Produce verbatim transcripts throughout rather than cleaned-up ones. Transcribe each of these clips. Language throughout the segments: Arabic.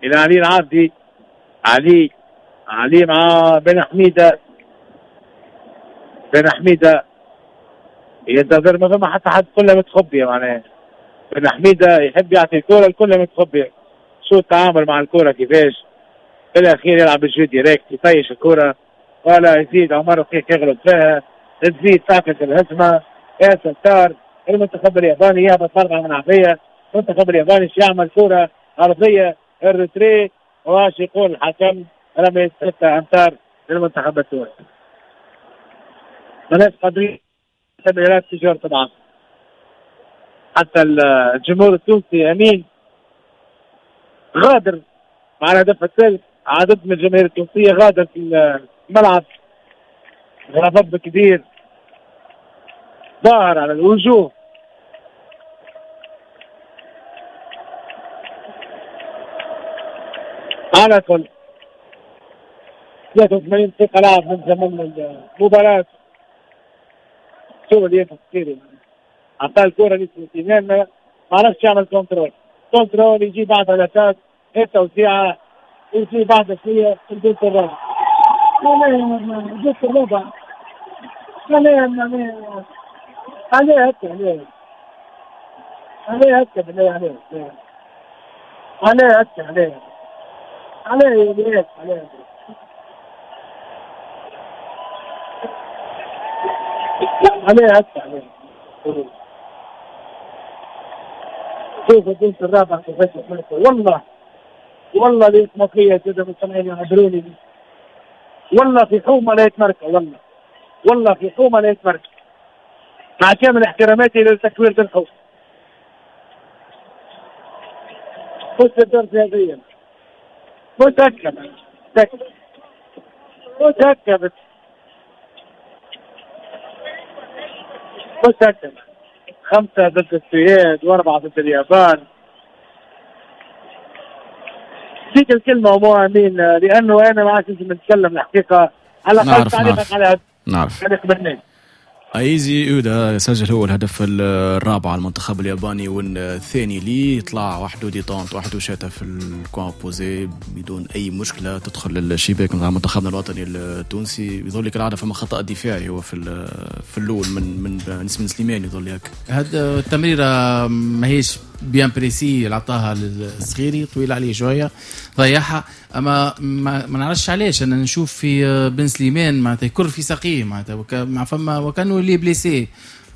الى علي العابدي. علي علي مع بن حميده. بن حميده ينتظر، ما فما حتى حد، كلها متخبيه معناها. بن حميده يحب يعطي الكوره الكلها متخبيه. شو التعامل مع الكوره كيفاش؟ في الاخير يلعب بالجو ديريكت، يطيش الكوره ولا يزيد عمر كيف يغلط فيها، تزيد تعكس الهجمه. يا ستار، المنتخب الياباني يهبط اربعه من عرضيه. المنتخب الياباني شو يعمل؟ كوره ارضيه الريتري، واش يقول الحكم؟ رمي ستة امتار للمنتخب التونسي. ماناش قادرين تمريرات تجار طبعا. حتى الجمهور التونسي امين غادر مع الهدف الثالث. عدد من الجماهير التونسيه غادر في الملعب. غضب كبير ظاهر على الوجوه. على كل ثلاثة وثمانين دقيقة لعب من زمن المباراة. شو اللي يفكر عطاه الكورة لسليمان، ما عرفش يعمل كنترول. كنترول يجي بعد الأساس التوسيعة، يجي بعد شوية الجزء الرابع. الجزء الرابع عليه عليه هكا عليه عليه هكا عليه عليه عليه هكا عليه عليه عليه عليه عليه هكا عليه. شوف الجزء الرابع كيفاش يحملك. والله والله اللي اسمه فيها كده مستمعين يعبروني، والله في حومه لا يتمركه، والله والله في حومه لا يتمركه، مع كامل احتراماتي للتكوير بالحوم. خش الدرس هذيا متأكد متأكد متأكد متأكد. خمسة ضد السويد وأربعة ضد اليابان. ديك الكلمة مو أمين، لأنه أنا ما عادش نتكلم الحقيقة على الأقل تعليقك على نعرف نعرف بالناس. ايزي اودا سجل هو الهدف الرابع على المنتخب الياباني، والثاني ليه طلع وحده ديتونت وحده شاته في الكوان بوزي بدون اي مشكله تدخل الشباك مع منتخبنا الوطني التونسي. يظل كالعاده فما خطا دفاعي هو في في الاول من من نسمن سليمان. يظل هيك هذا التمريره ماهيش بيان بريسي اللي عطاها للصغيري، طويل عليه شويه ضيعها. اما ما, ما نعرفش علاش انا نشوف في بن سليمان معناتها يكر في ساقيه معناتها وك... مع فما وكانه اللي بليسي.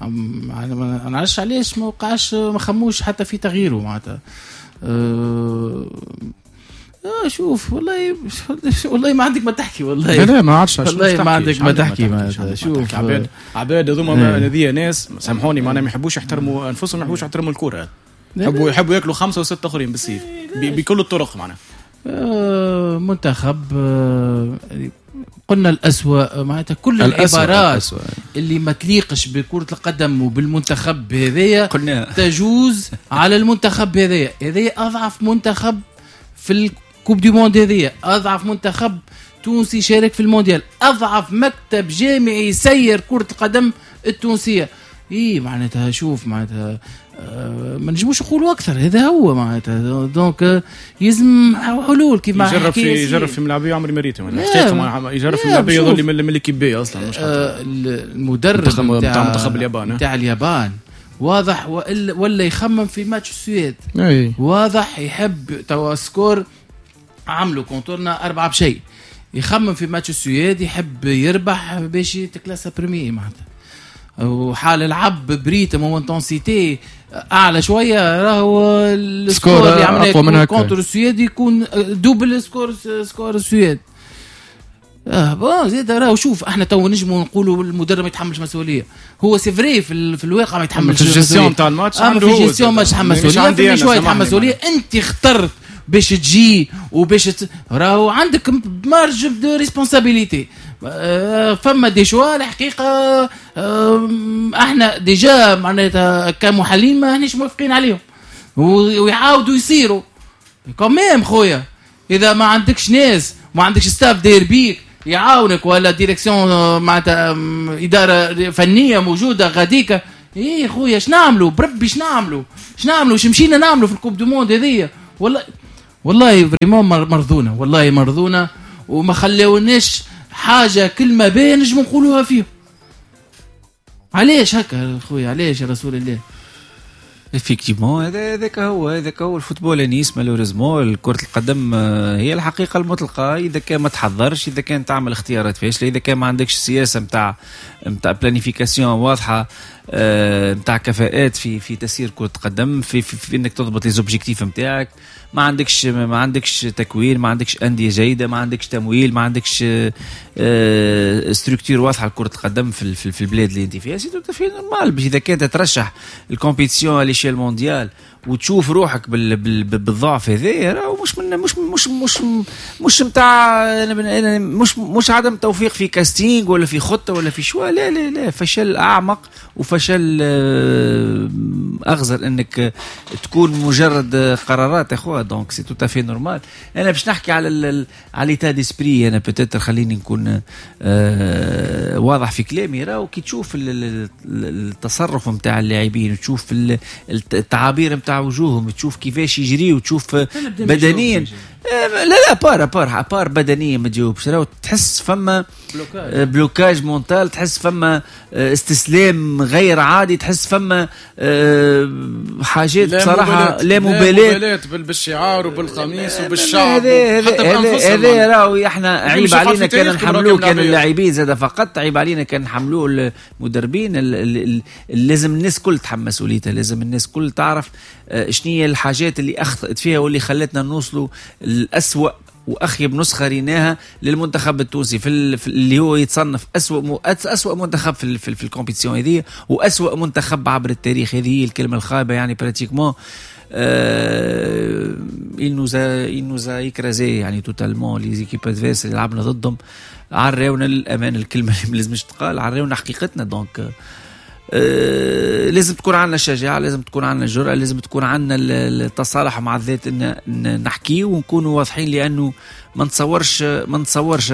ما نعرفش علاش ما وقعش، ما خموش حتى في تغييره معناتها. أه... اه شوف والله والله ما عندك ما تحكي. والله لا لا ما عادش والله ما عندك ما تحكي معناتها. شوف عباد عباد هذوما هذه ناس سامحوني ما ما يحبوش يحترموا انفسهم، ما يحبوش يحترموا الكره. يحبوا يحبوا ياكلوا خمسة وستة اخرين بالسيف بكل الطرق معنا. آه منتخب آه قلنا الأسوأ معناتها كل العبارات اللي ما تليقش بكرة القدم وبالمنتخب هذايا تجوز على المنتخب هذايا. هذايا أضعف منتخب في الكوب دي موند، هذايا أضعف منتخب تونسي شارك في المونديال، أضعف مكتب جامعي يسير كرة القدم التونسية. إيه معناتها شوف معناتها آه ما نجموش نقولوا اكثر. هذا هو معناتها دونك يلزم حلول كيف ما يجرب في يجرب في ملاعبيه عمري مريته حقيقه يجرب في ملاعبيه يظل من الكيبيه اصلا مش آه المدرب بتاع منتخب اليابان بتاع اليابان واضح ولا يخمم في ماتش السويد. واضح يحب توا سكور عملوا كونتورنا أربعة بشيء، يخمم في ماتش السويد يحب يربح باش يتكلاسا بريمي معناتها. وحال العب بريتم وانتنسيتي اعلى شويه راهو السكور اللي عملناه كونتر السويد يكون دوبل سكور سكور السويد. اه بون زيد راهو شوف احنا تو نجموا نقولوا المدرب ما يتحملش مسؤوليه. هو سي فري في, في الواقع ما يتحملش مسؤوليه. في الجيستيون تاع الماتش عنده في الجيستيون ما يتحمل مسؤوليه، شويه يتحمل مسؤوليه. انت اخترت باش تجي وباش ت... راهو عندك مارج دو ريسبونسابيلتي. فما دي شوا الحقيقه احنا ديجا معناتها كمحللين ما احناش موافقين عليهم ويعاودوا يصيروا كمان خويا. اذا ما عندكش ناس ما عندكش ستاف داير بيك يعاونك ولا ديريكسيون معناتها اداره فنيه موجوده غاديكا، ايه خويا اش نعملوا بربي اش نعملوا اش نعملوا اش مشينا نعملوا في الكوب دو موند هذيا. والله والله فريمون مرضونه، والله مرضونه، وما خليوناش حاجه كلمه باهيه نجم نقولوها فيهم. علاش هكا خويا؟ علاش يا رسول الله؟ افكتيفمون هذا هذاك هو هذاك هو الفوتبول انيس. مالوريزمون كرة القدم هي الحقيقة المطلقة. إذا كان ما تحضرش، إذا كان تعمل اختيارات فاشلة، إذا كان ما عندكش سياسة متاع متاع بلانيفيكاسيون واضحة، متاع كفاءات في في تسيير كرة القدم، في, في, في انك تضبط لي زوبجيكتيف نتاعك، ما عندكش ما عندكش تكوين، ما عندكش أندية جيدة، ما عندكش تمويل، ما عندكش ستركتور واضحة لكرة القدم في, في, في البلاد اللي انت فيها، سي تو في نورمال. باش إذا كانت ترشح الكومبيتيسيون على شيل مونديال وتشوف روحك بال بال بالضعف هذا، راهو مش من مش مش مش مش نتاع مش مش عدم توفيق في كاستينغ ولا في خطه ولا في شوى، لا لا لا، فشل اعمق وفشل اغزر انك تكون مجرد قرارات اخويا. دونك سي تو تافي نورمال. انا باش نحكي على على ليتا ديسبري، انا بتاتر خليني نكون أه واضح في كلامي. راهو كي تشوف التصرف نتاع اللاعبين وتشوف التعابير نتاع وجوههم، تشوف كيفاش يجري وتشوف بدنيا، لا لا بار بار بار بدنيا ما تجاوبش، راهو تحس فما بلوكاج, بلوكاج مونتال، تحس فما استسلام غير عادي، تحس فما حاجات بصراحه لا مبالاه بالشعار وبالقميص وبالشعب. هذا هذا راهو احنا عيب علينا كان نحملوه، كان اللاعبين زاد فقط عيب علينا كان نحملوه المدربين. لازم الناس كل تحمل مسؤوليتها، لازم الناس كل تعرف شنو هي الحاجات اللي اخطأت فيها واللي خلتنا نوصلوا الأسوأ واخيب نسخه ريناها للمنتخب التونسي في اللي هو يتصنف اسوء اسوء منتخب في في, في الكومبيتيسيون هذه، واسوء منتخب عبر التاريخ. هذه هي الكلمه الخايبه يعني براتيكمون. il nous a il nous a écrasé يعني توتالمون لي زيكيب ادفيرس اللي لعبنا ضدهم، عريونا للامانه الكلمه اللي ما لازمش تقال، عريونا حقيقتنا. دونك أه لازم تكون عندنا الشجاعة، لازم تكون عندنا الجرأة، لازم تكون عندنا التصالح مع الذات ان نحكي ونكونوا واضحين، لانه ما نتصورش ما نتصورش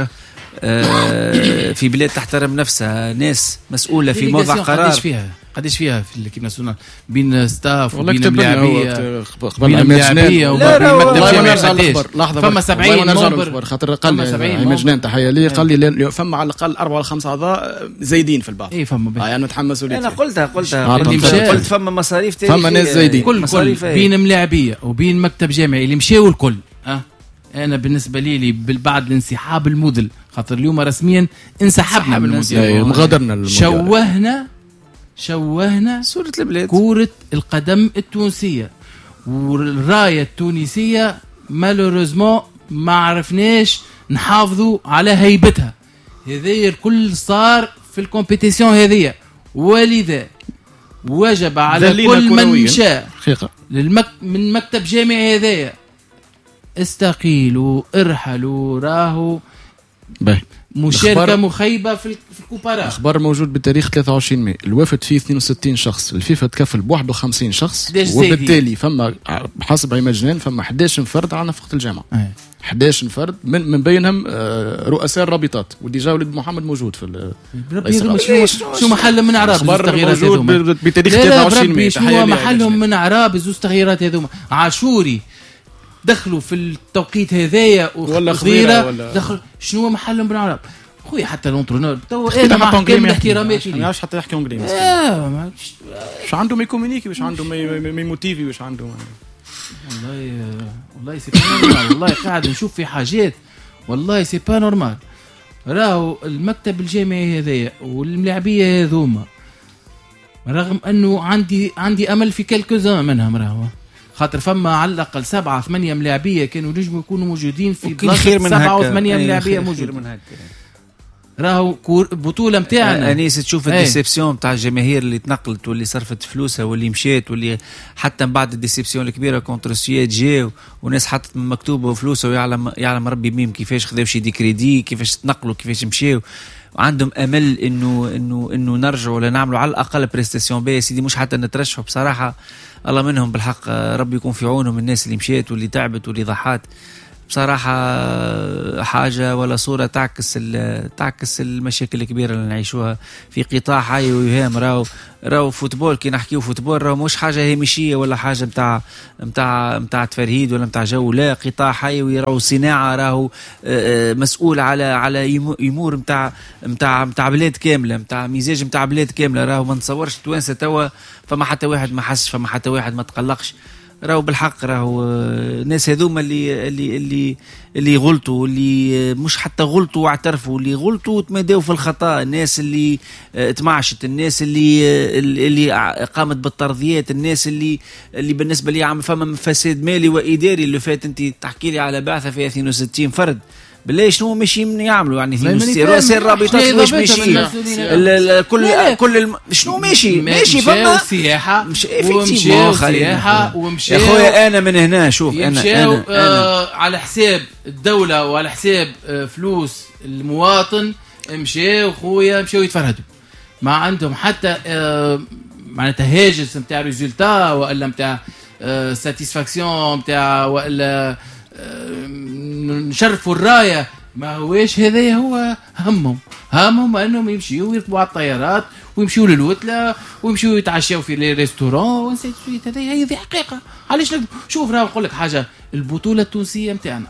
أه في بلاد تحترم نفسها، ناس مسؤولة في موضع قرار. قديش فيها قديش فيها في الكيب ناسيونال بين ستاف وبين الملاعبيه بين الملاعبيه وبين المكتب. لحظه فما سبعين نمبر، خاطر قال لي جنان تحيه لي، قال لي فما على الاقل أربعة ولا خمسة اعضاء زايدين في البعض. اي فما اه يعني تحمسوا لي. انا قلتها قلتها قلت فما مصاريف تاريخيه، فما ناس زايدين كل كل بين ملاعبيه وبين مكتب جامعي اللي مشاو الكل. اه انا بالنسبه لي لي بعد الانسحاب المودل، خاطر اليوم رسميا انسحبنا من المونديال، مغادرنا المونديال، شوهنا شوهنا صورة البلاد، كرة القدم التونسية والراية التونسية. مالوريزمون ما عرفناش نحافظوا على هيبتها. هذا الكل صار في الكومبيتيسيون هذه، ولذا وجب على كل من شاء للمك... من مكتب جامعي هذايا استقيلوا ارحلوا. راهو باهي مشاركة مخيبة في الكوبارا. اخبار موجود بالتاريخ ثلاثة وعشرين ماي، الوفد فيه اثنين وستين شخص، الفيفا تكفل ب واحد وخمسين شخص، وبالتالي فما بحسب عماد جنان فما أحد عشر فرد على نفقة الجامعة. أيه. أحد عشر فرد من من بينهم رؤساء الرابطات، ودي جا ولد محمد موجود في شو محل من اعراب التغييرات هذوما بتاريخ ثلاثة وعشرين ماي. شنو محلهم من اعراب زوز تغييرات هذوما؟ عاشوري دخلوا في التوقيت هذايا ولا خضيره دخل شنو محلهم بالعرب خويا. حتى الانترونور تو انا مع كامل احتراماتي ما يعرفش حتى يحكي انجليزي. واش عنده ما يكومونيكي، واش عنده ما يموتيفي، واش عنده والله والله سي با نورمال. والله قاعد نشوف في حاجات والله سي با نورمال. راهو المكتب الجامعي هذايا والملاعبيه هذوما، رغم انه عندي عندي امل في كالكوزان منهم، راهو خاطر فما على الاقل سبعه ثمانيه ملاعبيه كانوا نجموا يكونوا موجودين في بلاصه سبعه وثمانيه ملاعبيه موجودين. راهو بطوله نتاعنا انيس تشوف الديسيبسيون نتاع الجماهير اللي تنقلت واللي صرفت فلوسها واللي مشات واللي حتى من بعد الديسيبسيون الكبيره كونتر سويد جاو وناس حطت من مكتوبه وفلوسها، ويعلم يعلم ربي ميم كيفاش خذاو شي دي كريدي، كيفاش تنقلوا، كيفاش مشاو، وعندهم امل انه انه انه نرجعوا ولا نعملوا على الاقل بريستاسيون بي سيدي، مش حتى نترشحوا بصراحه. الله منهم بالحق، ربي يكون في عونهم الناس اللي مشات واللي تعبت واللي ضحات. بصراحة حاجة ولا صورة تعكس تعكس المشاكل الكبيرة اللي نعيشوها في قطاع حي ويهام. راو راو فوتبول كي نحكيو فوتبول راو مش حاجة هامشية ولا حاجة متاع متاع متاع تفرهيد ولا متاع جو، لا قطاع حيوي راهو صناعة، راهو مسؤول على على يمور متاع متاع متاع بلاد كاملة، متاع مزاج متاع بلاد كاملة. راهو ما نتصورش توانسة توا فما حتى واحد ما حسش، فما حتى واحد ما تقلقش. راهو بالحق راهو الناس هذوما اللي اللي اللي اللي غلطوا، اللي مش حتى غلطوا واعترفوا، اللي غلطوا وتمادوا في الخطا، الناس اللي تمعشت، الناس اللي اللي قامت بالترضيات، الناس اللي اللي بالنسبه لي عم فما فساد مالي واداري. اللي فات انت تحكي لي على بعثه فيها اثنين وستين فرد، بالله شنو ماشيين يعملوا يعني رؤساء الرابطات واش ماشيين كل كل الم... شنو ماشي ماشي فما سياحه ومشاو سياحه ومشاو يا خويا. انا من هنا شوف انا انا, أنا على حساب الدوله وعلى حساب فلوس المواطن، مشاو خويا مشاو يتفرهدوا، ما عندهم حتى معناتها هاجس نتاع ريزولتا ولا نتاع ساتيسفاكسيون نتاع ولا نشرفوا الرايه. ما هواش هذا هو همهم، همهم انهم يمشيوا ويركبوا على الطيارات ويمشيوا للوتله ويمشيوا يتعشوا في لي ريستورون ونسيت سويت. هذه هي حقيقه. علاش شوف راه نقول لك حاجه، البطوله التونسيه نتاعنا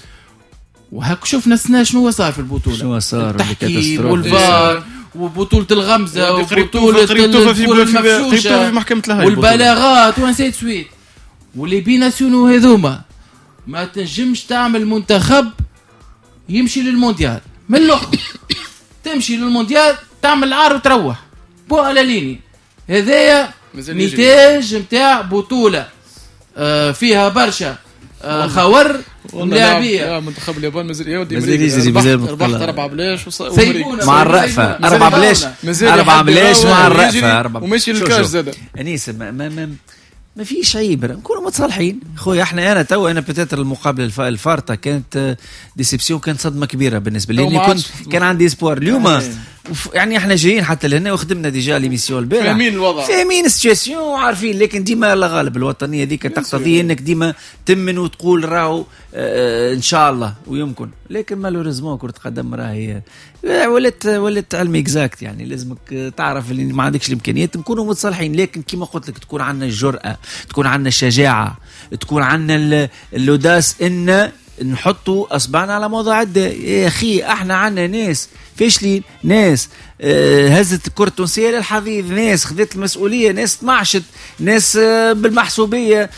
وهاك شوف نسنا شنو صار في البطوله، شنو صار التحكيم والفار وبطوله الغمزه وبطوله الكره المفشوشه والبلاغات ونسيت سويت. واللي بيناسيونو هذوما ما تنجمش تعمل منتخب يمشي للمونديال من اللحظة تمشي للمونديال تعمل العار وتروح بو على ليني. هذايا نتاج متاع بطولة آه فيها برشا آه خور وملاعبية. منتخب اليابان مازال يودي ربحت أربعة بلاش مع الرأفة، أربعة بلاش أربعة بلاش مع الرأفة وماشي للكاش زاد. أنيس ما ما ما فيش عيب، نكونوا متصالحين خويا. احنا انا تو انا بتاتر المقابله الفارطه كانت ديسيبسيون، كانت صدمه كبيره بالنسبه لي لاني كنت كان عندي اسبوار اليوم. يعني احنا جايين حتى لهنا وخدمنا ديجا ليميسيون البارح، فاهمين الوضع فاهمين السيتواسيون وعارفين، لكن ديما لا غالب الوطنيه ذيك تقتضي انك ديما تمن وتقول راهو اه ان شاء الله ويمكن. لكن مالوريزمون كرة قدم راهي ولات ولات علم اكزاكت، يعني لازمك تعرف اللي ما عندكش الامكانيات. نكونوا متصالحين، لكن كما قلت لك تكون عندنا الجرأة، تكون عندنا الشجاعة، تكون عندنا اللوداس ان نحطوا اصبعنا على موضوع الداء. يا اخي احنا عندنا ناس فاشلين، ناس آه هزت الكرة التونسية للحضيض، ناس خذت المسؤولية، ناس تمعشت، ناس آه بالمحسوبية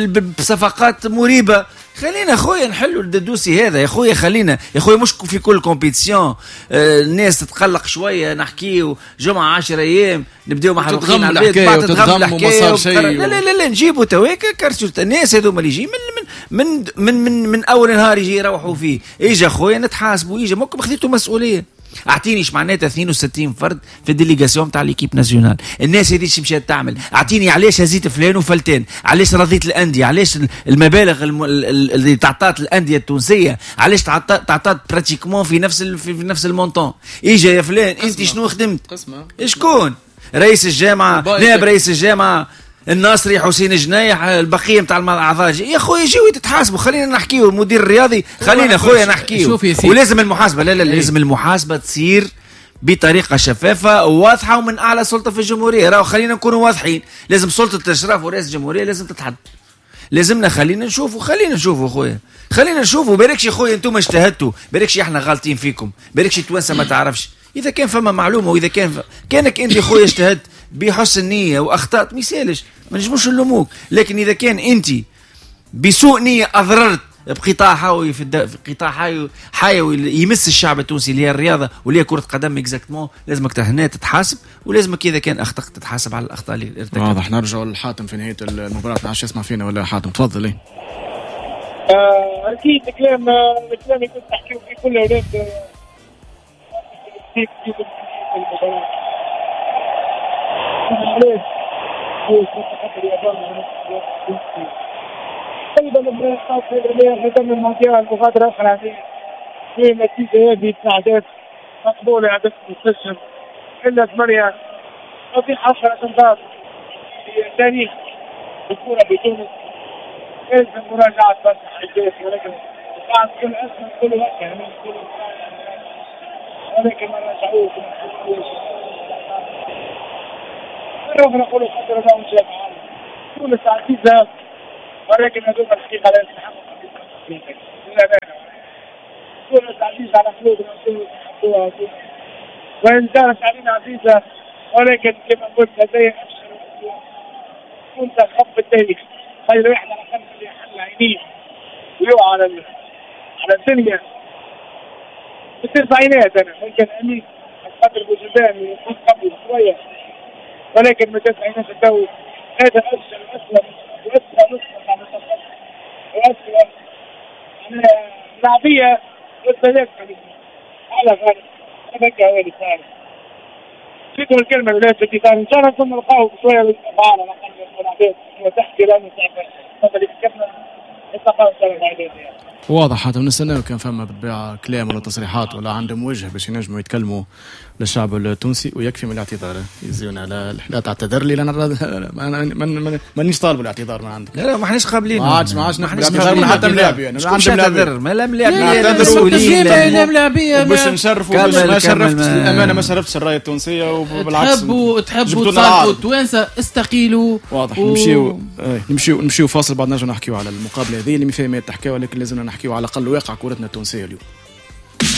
بصفقات مريبة. خلينا خويا نحلوا الدوسي هذا يا خويا، خلينا يا خويا مش في كل كومبيتيسيون آه الناس تتقلق شوية، نحكيو جمعة عشر أيام نبداو محروقين على البيت، بعد تتغم الحكاية لا لا لا لا نجيبوا تواكا كرسوت. الناس هذوما اللي يجي من من من من من أول نهار يجي يروحوا فيه، إجا خويا نتحاسبوا، إجا ممكن خذيتوا مسؤولية. اعطيني ايش معناتها اثنين وستين فرد في الديليغاسيون تاع ليكيب ناسيونال، الناس هذه ايش مشات تعمل؟ اعطيني علاش هزيت فلان وفلتان، علاش رضيت الانديه، علاش المبالغ اللي تعطات الانديه التونسيه، علاش تعطات براتيكمون في نفس في نفس المونطون. اجا يا فلان انت شنو خدمت؟ شكون؟ رئيس الجامعه، نائب رئيس الجامعه، الناصري، حسين جنايح، البقيه نتاع الاعضاء. يا خويا جيو تتحاسبوا، خلينا نحكيو المدير الرياضي، خلينا خويا نحكيو. ولازم المحاسبه، لا لا لازم المحاسبه تصير بطريقه شفافه وواضحه ومن اعلى سلطه في الجمهوريه. راهو خلينا نكونوا واضحين، لازم سلطه الاشراف ورئاسه الجمهوريه لازم تتحدد. لازمنا خلينا نشوفوا خلينا نشوفوا خويا، خلينا نشوفوا. باركش يا خويا انتم اجتهدتوا، باركش احنا غالطين فيكم، باركش التوانسه ما تعرفش. اذا كان فما معلومه واذا كان ف... كانك انت خويا اجتهدت بحسن نيه واخطات ما يسالش، ما نجموش نلوموك. لكن اذا كان انت بسوء نيه اضررت بقطاع حيوي في, الد... في قطاع حيوي حيوي يمس الشعب التونسي اللي هي الرياضه واللي هي كره قدم اكزاكتمون، لازمك هنا تتحاسب، ولازمك اذا كان اخطات تتحاسب على الاخطاء اللي ارتكبتها. واضح. نرجع للحاتم في نهايه المباراه، ما عادش يسمع فينا ولا حاتم؟ تفضل. ايه آه اكيد الكلام الكلام اللي كنت تحكيه في كل اولاد في في المباراه. ليش؟ هو خط اليابان أيضا الخاص في المونديال مغادرة أخرى في نتيجة هذه تعداد مقبولة عدد مسجل إلا ثمانية وفي عشرة أنقاض في تاريخ الكرة بتونس. يلزم مراجعة بس حاجات ولكن بعد كل أسمى كل وقت يعني كل ولكن ما رجعوش نروح نقول قدر الله وإن شاء الله كل تعزيزها ولكن هذول الحقيقة لا يستحقوا كل تعزيز على قلوبنا وإن كانت علينا عزيزة ولكن كما قلت لدي أبشر كنت خب التاريخ خير واحد على خمسة اللي حل عينيه ويوعى على على الدنيا بالتسعينات أنا ممكن أمين قدر بوجودان ويكون قبل شوية ولكن بالتسعينات الجو هذا أبشر وأسلم وأسلم نصف على التصرف وأسلم أنا لعبية والثلاث على غير أبكى أولي صار فيكم الكلمة ولاية الكتاب إن شاء الله ثم نلقاه بشوية بالطبعان على قلب المنعبات وتحكي لنا تعبير هذا اللي كتبنا التقاء سنة العيدات واضح حتى نستناو كان فما بالطبيعة كلام ولا تصريحات ولا عندهم وجه باش ينجموا يتكلموا للشعب التونسي ويكفي من الاعتذار يزيونا لا, لا تعتذر لي لأن مانيش طالب الاعتذار من عندك لا لا ما احناش قابلين ما عادش ما عادش نقبل الاعتذار من حتى ملاعبي انا عندي ملاعبي ما لا ملاعبي مسؤولين باش نشرفوا ما شرفتش الامانه ما شرفتش الرايه التونسيه وبالعكس تحبوا تحبوا تصالحوا التوانسه استقيلوا واضح نمشيو نمشيو نمشيو فاصل بعد نرجعوا نحكيو على المقابله هذه اللي ما فيها ما تحكيو ولكن لازمنا نحكيو على الاقل واقع كورتنا التونسيه اليوم.